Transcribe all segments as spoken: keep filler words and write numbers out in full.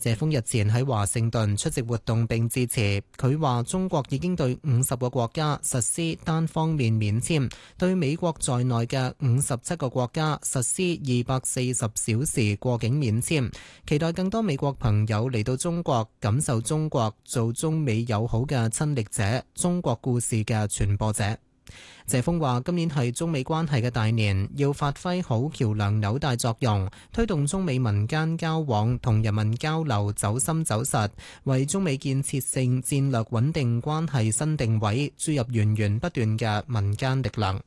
謝鋒日前喺華盛頓出席活動並致辭，佢話中國已經對五十個國家實施單方面免簽，對美國在內嘅五十七個國家實施二百四十小時過境免簽，期待更多美國朋友嚟到中國，感受中國，做中美友好嘅親歷者，中國故事嘅傳播者。謝鋒話：今年係中美關係嘅大年，要發揮好橋梁紐帶作用，推動中美民間交往同人民交流走深走實，為中美建設性戰略穩定關係新定位，注入源源不斷嘅民間力量。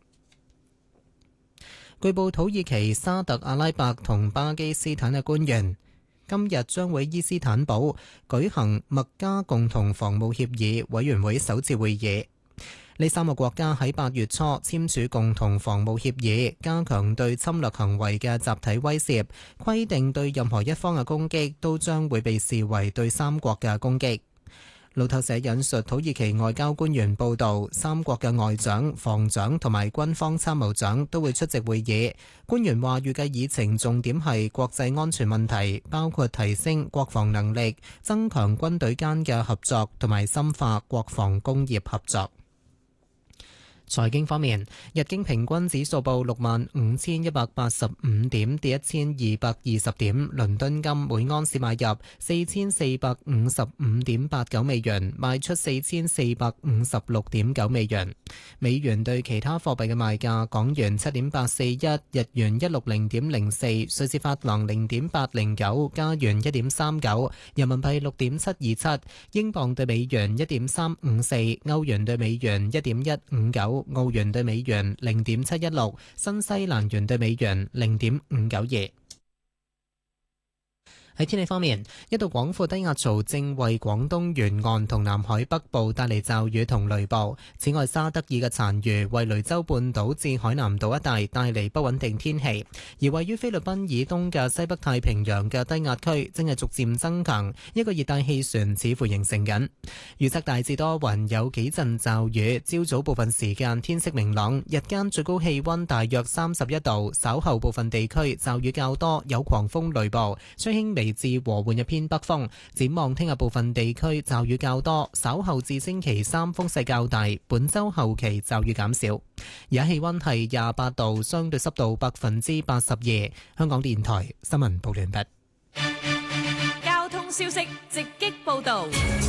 據報土耳其、沙特阿拉伯同巴基斯坦嘅官員今日將會伊斯坦堡舉行麥加共同防務協議委員會首次會議。呢三個國家喺八月初簽署共同防務協議，加強對侵略行為嘅集體威懾，規定對任何一方嘅攻擊都將會被視為對三國嘅攻擊。路透社引述土耳其外交官員報導，三國嘅外長、防長同埋軍方參謀長都會出席會議。官員話，預計議程重點係國際安全問題，包括提升國防能力、增強軍隊間嘅合作同埋深化國防工業合作。財經方面，日經平均指數報六萬五千一百八十五點，跌一千二百二十點。倫敦金每盎司買入四千四百五十五點八九美元，賣出四千四百五十六點九美元。美元對其他貨幣嘅賣價：港元七點八四一，日元一六零點零四，瑞士法郎零點八零九，加元一點三九，人民幣六點七二七，英鎊對美元一點三五四，歐元對美元一點一五九。澳元對美元零點七一六，新西蘭元對美元零點五九二。喺天氣方面，一道廣闊低壓槽正為廣東沿岸同南海北部帶嚟驟雨同雷暴。此外，沙德爾嘅殘餘為雷州半島至海南島一帶帶嚟不穩定天氣。而位於菲律賓以東嘅西北太平洋嘅低壓區正係逐漸增強，一個熱帶氣旋似乎形成緊。預測大致多雲，有幾陣驟雨。朝早部分時間天色明朗，日間最高氣溫大約三十一度。稍後部分地區驟雨較多，有狂風雷暴，吹輕微至和緩一偏北風。展望聽日部分地區驟雨較多，稍後至星期三風勢較大，本周後期驟雨減少。而家氣溫係廿八度，相對濕度百分之八十二。香港電台新聞報完畢。 交通消息直擊報道。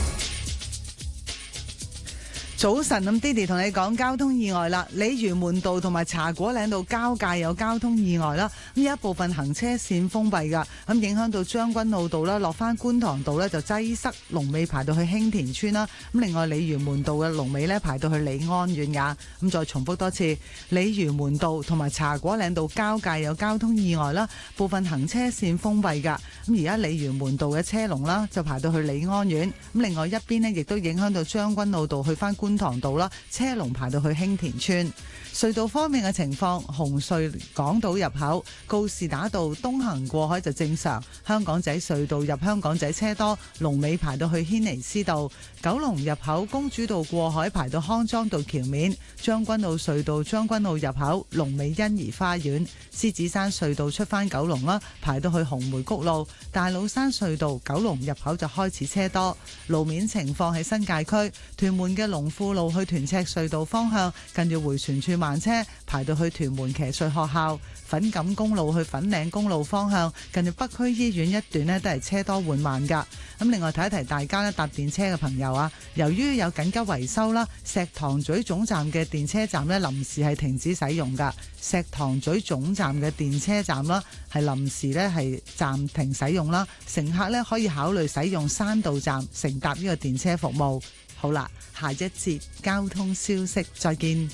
早晨，咁 Didi 同你講交通意外啦，鯉魚門道同埋茶果嶺道交界有交通意外啦，咁有一部分行車線封閉噶，咁影響到將軍澳道啦，落翻觀塘道呢就擠塞，龍尾排到去興田村啦。咁另外鯉魚門道嘅龍尾呢排到去李安苑噶。咁再重複多次，鯉魚門道同埋茶果嶺道交界有交通意外啦，部分行車線封閉噶。咁而家鯉魚門道嘅車龍啦就排到去李安苑，咁另外一邊呢亦都影響到將軍澳道去翻觀塘道啦，車龍排到去興田村。隧道方面嘅情況，紅隧港島入口告士打道東行過海就正常，香港仔隧道入香港仔車多，龍尾排到去軒尼詩道。九龍入口公主道過海排到康莊道橋面，將軍澳隧道將軍澳入口龍尾欣怡花園。獅子山隧道出返九龍啦，排到去紅梅谷路。大老山隧道九龍入口就開始車多。路面情況喺新界區屯門嘅龍富路去屯赤隧道方向，近住迴旋處慢車排到去屯門騎術學校。粉錦公路去粉嶺公路方向，近住北區醫院一段呢都係車多緩慢噶。咁另外提一提大家呢，搭電車嘅朋友啊，由於有緊急維修啦，石塘咀總站嘅電車站呢臨時係停止使用噶。石塘咀總站嘅電車站啦，係臨時呢係暫停使用啦。乘客呢可以考慮使用山道站乘搭呢個電車服務。好啦，下一節交通消息再見。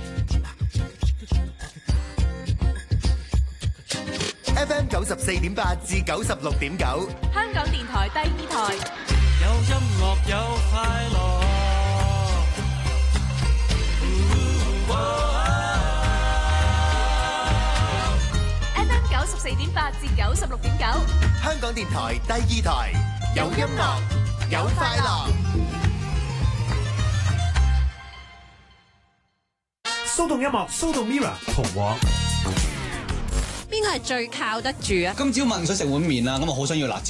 F M 九十四點八至九十六點九， 香港電台第二台。 有音樂有快樂。 F M 九十四點八至九十六點九， 香港電台第二台。有音樂有快樂。 騷動音樂，騷動 Mirror 同我。 邊個係最靠得住啊？ 今朝問想食碗麵啦，咁我好想要辣椒